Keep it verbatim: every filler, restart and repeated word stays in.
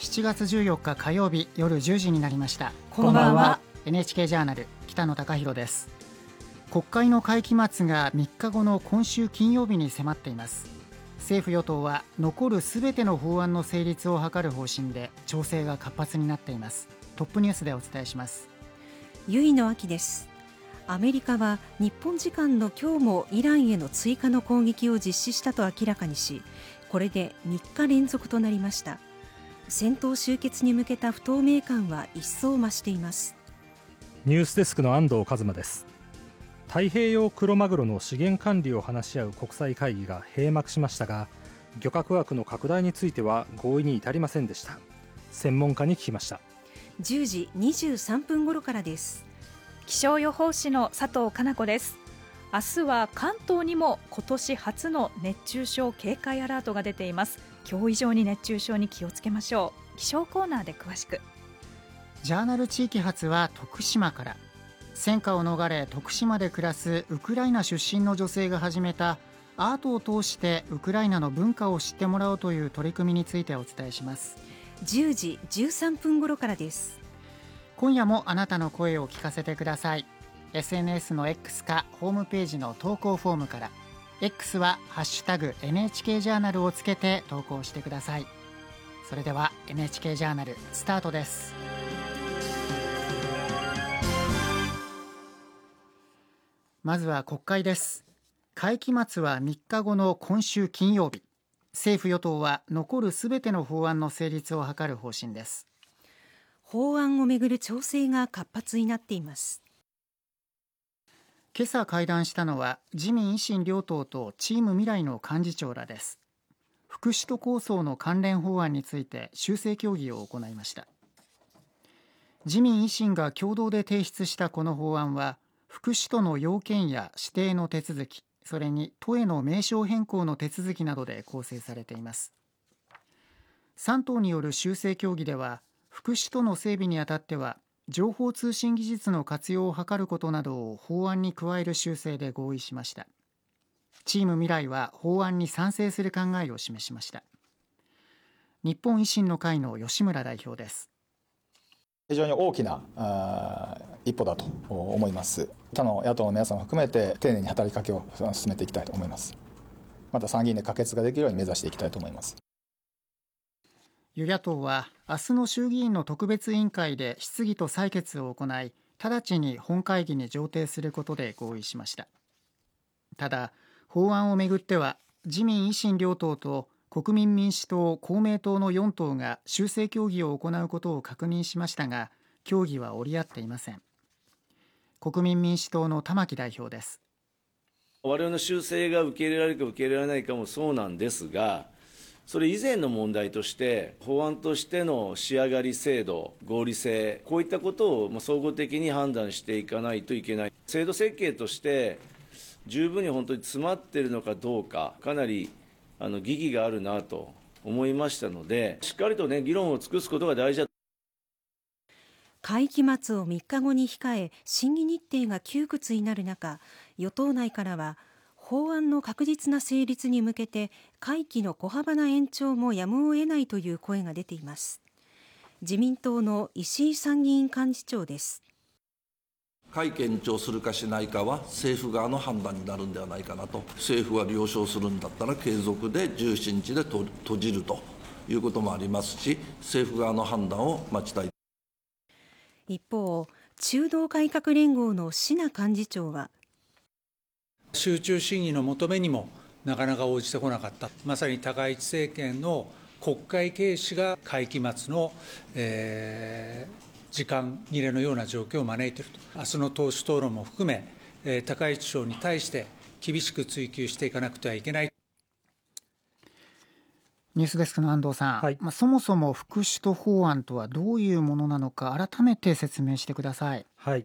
しちがつじゅうよっか火曜日夜じゅうじになりました。 こんばんは。 エヌエイチケー ジャーナル北野貴弘です。国会の会期末がみっかごの今週金曜日に迫っています。政府与党は残るすべての法案の成立を図る方針で調整が活発になっています。トップニュースでお伝えします。 ゆいのあきです。アメリカは日本時間の今日もイランへの追加の攻撃を実施したと明らかにし、これでみっか連続となりました。戦闘終結に向けた不透明感は一層増しています。 ニュースデスクの安藤和馬です。太平洋クロマグロの資源管理を話し合う国際会議が閉幕しましたが、漁獲枠の拡大については合意に至りませんでした。専門家に聞きました。 じゅうじにじゅうさんぷん頃からです。 気象予報士の佐藤かな子です。明日は関東にも今年初の熱中症警戒アラートが出ています。今日以上に熱中症に気をつけましょう。気象コーナーで詳しく。 ジャーナル地域発は徳島から。戦火を逃れ徳島で暮らすウクライナ出身の女性が始めたアートを通してウクライナの文化を知ってもらおうという取り組みについてお伝えします。 じゅうじじゅうさんぷん頃からです。 今夜もあなたの声を聞かせてください。 エスエヌエス の X かホームページの投稿フォームから。 X はハッシュタグ エヌエイチケー ジャーナルをつけて投稿してください。それでは エヌエイチケー ジャーナルスタートです。まずは国会です。会期末はみっかごの今週金曜日。政府与党は残るすべての法案の成立を図る方針です。 法案をめぐる調整が活発になっています。 今朝会談したのは自民維新両党とチーム未来の幹事長らです。副首都構想の関連法案について修正協議を行いました。自民維新が共同で提出したこの法案は、副首都の要件や指定の手続き、それに都への名称変更の手続きなどで構成されています。さん党による修正協議では、副首都の整備にあたっては情報通信技術の活用を図ることなどを法案に加える修正で合意しました。チーム未来は法案に賛成する考えを示しました。日本維新の会の吉村代表です。 非常に大きな一歩だと思います。他の野党の皆さんも含めて丁寧に働きかけを進めていきたいと思います。また参議院で可決ができるように目指していきたいと思います。 与野党は明日の衆議院の特別委員会で質疑と採決を行い、直ちに本会議に上呈することで合意しました。ただ、法案をめぐっては自民維新両党と国民民主党、公明党のよん党が修正協議を行うことを確認しましたが、協議は折り合っていません。国民民主党の玉木代表です。 我々の修正が受け入れられるか受け入れられないかもそうなんですが、それ以前の問題として法案としての仕上がり精度、合理性、こういったことを総合的に判断していかないといけない。制度設計として十分に本当に詰まっているのかどうか、かなりあの疑義があるなと思いましたので、しっかりとね議論を尽くすことが大事だ。 会期末をみっかごに控え、審議日程が窮屈になる中、与党内からは法案の確実な成立に向けて会期の小幅な延長もやむを得ないという声が出ています。自民党の石井参議院幹事長です。 会期延長するかしないかは政府側の判断になるんではないかなと。政府が了承するんだったら継続でじゅうしちにちで閉じるということもありますし、政府側の判断を待ちたい。 一方、中道改革連合の椎名幹事長は、 集中審議の求めにもなかなか応じてこなかった。まさに高市政権の国会軽視が会期末の、えー、時間切れのような状況を招いていると。明日の党首討論も含め、えー、高市長に対して厳しく追及していかなくてはいけない。 ニュースデスクの安藤さん、 はい、 まあ、そもそも副首都法案とはどういうものなのか改めて説明してください。 はい、